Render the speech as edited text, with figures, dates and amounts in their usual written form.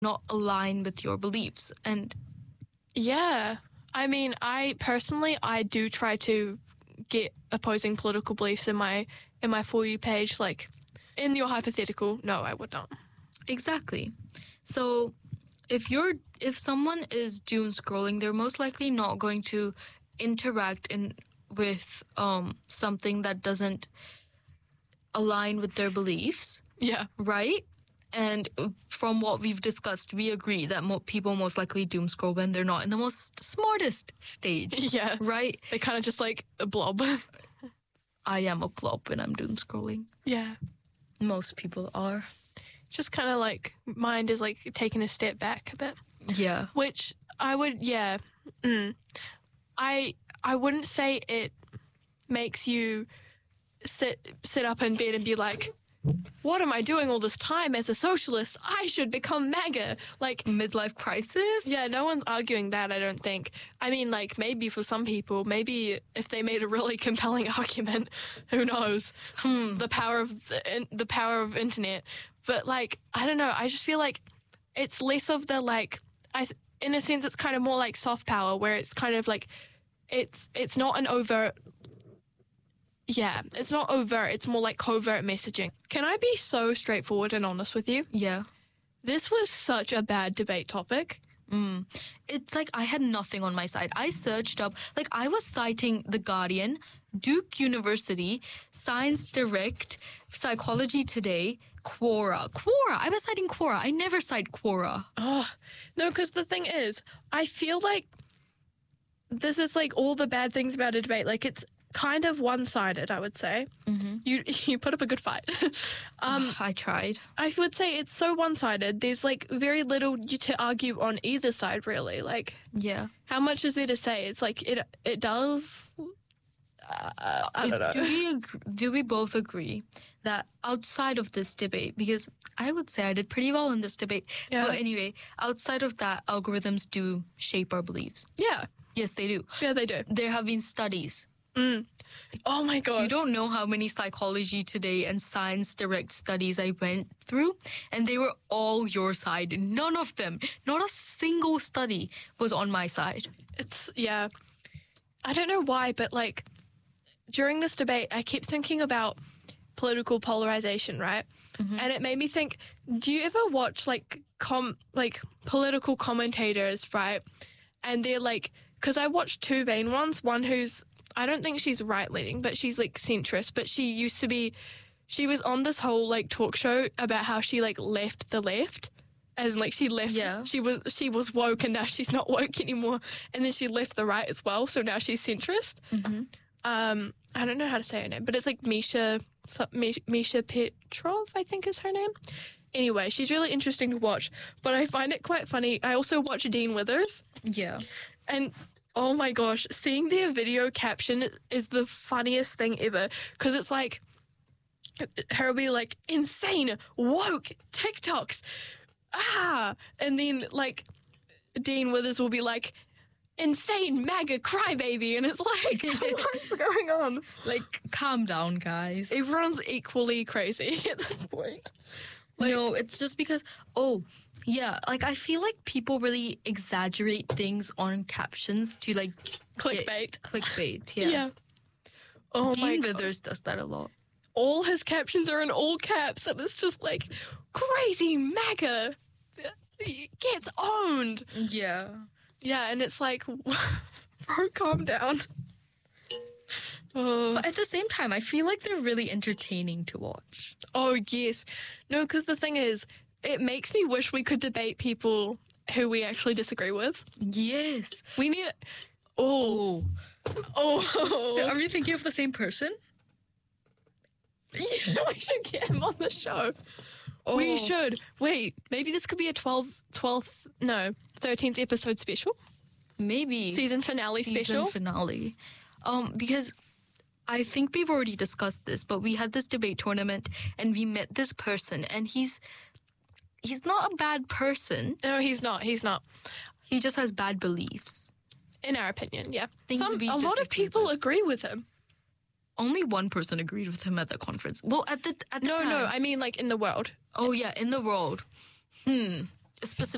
not align with your beliefs. And yeah, I mean, I do try to get opposing political beliefs in my For You page. Like, in your hypothetical, no, I would not. exactly. So if someone is doom scrolling, they're most likely not going to interact with something that doesn't align with their beliefs. Yeah. Right? And from what we've discussed, we agree that people most likely doom scroll when they're not in the most smartest stage. Yeah. Right? They kind of just like a blob. I am a blob when I'm doom scrolling. Yeah. Most people are. Just kind of like, mind is like taking a step back a bit. Yeah. Which I would, yeah. I wouldn't say it makes you sit up in bed and be like, what am I doing all this time as a socialist? I should become MAGA. Like, midlife crisis? Yeah, no one's arguing that, I don't think. I mean, like, maybe for some people, maybe if they made a really compelling argument, who knows? The power of internet. But, like, I don't know. I just feel like it's less of the, like, in a sense, it's kind of more like soft power, where it's kind of like, it's not an overt. Yeah, it's not overt. It's more like covert messaging. Can I be so straightforward and honest with you? Yeah. This was such a bad debate topic. It's like I had nothing on my side. I searched up, like I was citing The Guardian, Duke University, Science Direct, Psychology Today, Quora. I was citing Quora. I never cite Quora. Oh, no, because the thing is, I feel like this is like all the bad things about a debate. Like, it's kind of one-sided, I would say. You put up a good fight. I tried. I would say it's so one-sided. There's like very little to argue on either side, really. Like, yeah, how much is there to say? It's like it does. I don't know. Do we both agree that outside of this debate, because I would say I did pretty well in this debate, but anyway, outside of that, algorithms do shape our beliefs? Yeah. Yes, they do. Yeah, they do. There have been studies. Oh my god. You don't know how many Psychology Today and Science Direct studies I went through, and they were all your side. None of them, not a single study was on my side. Yeah. I don't know why, but like during this debate, I kept thinking about political polarization, right? And it made me think, do you ever watch like political commentators, right? And they're like, because I watched two main ones, one who's, I don't think she's right-leaning, but she's, like, centrist. But she was on this whole, like, talk show about how she, like, left the left. As in, like, she left. Yeah. She was woke, and now she's not woke anymore. And then she left the right as well, so now she's centrist. I don't know how to say her name, but it's, like, Misha Petrov, I think is her name. Anyway, she's really interesting to watch. But I find it quite funny. I also watch Dean Withers. Yeah. And oh my gosh, seeing their video caption is the funniest thing ever, because it's like, her will be like, insane, woke, TikToks, and then like, Dean Withers will be like, insane, MAGA crybaby, and it's like, what's going on? Like, calm down, guys. Everyone's equally crazy at this point. Like, no, it's just because, yeah, like I feel like people really exaggerate things on captions to like clickbait. Yeah. Oh my Dean God. Withers does that a lot. All his captions are in all caps, and it's just like, crazy MAGA gets owned. Yeah. Yeah, and it's like, bro, calm down. But at the same time, I feel like they're really entertaining to watch. Oh, yes. No, because the thing is, it makes me wish we could debate people who we actually disagree with. Yes. We need... Oh. Are we thinking of the same person? Yeah, we should get him on the show. We should. Wait, maybe this could be a 13th episode special? Maybe. Season finale special? Season finale. Because I think we've already discussed this, but we had this debate tournament and we met this person, and he's not a bad person. No, he's not. He's not. He just has bad beliefs. In our opinion, yeah. A lot of people agree with him. Only one person agreed with him at the conference. Well, at the time. No, I mean like in the world. Oh, yeah, in the world. Specifically.